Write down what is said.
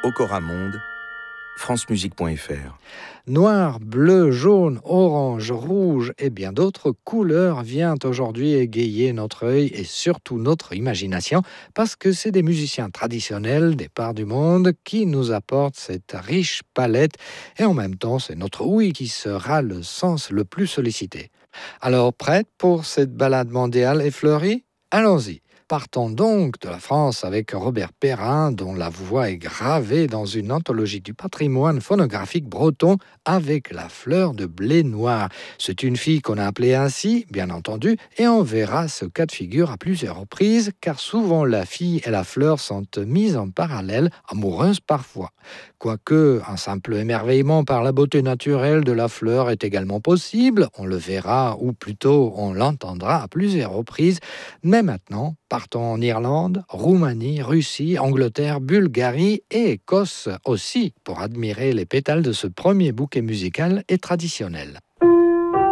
Okora Monde, francemusique.fr. Noir, bleu, jaune, orange, rouge et bien d'autres couleurs viennent aujourd'hui égayer notre œil et surtout notre imagination parce que c'est des musiciens traditionnels des parts du monde qui nous apportent cette riche palette et en même temps c'est notre ouïe qui sera le sens le plus sollicité. Alors prête pour cette balade mondiale effleurie? Allons-y! Partons donc de la France avec Robert Perrin, dont la voix est gravée dans une anthologie du patrimoine phonographique breton avec la fleur de blé noir. C'est une fille qu'on a appelée ainsi, bien entendu, et on verra ce cas de figure à plusieurs reprises, car souvent la fille et la fleur sont mises en parallèle, amoureuses parfois. Quoique un simple émerveillement par la beauté naturelle de la fleur est également possible, on le verra, ou plutôt on l'entendra à plusieurs reprises, mais maintenant, partons en Irlande, Roumanie, Russie, Angleterre, Bulgarie et Écosse aussi pour admirer les pétales de ce premier bouquet musical et traditionnel.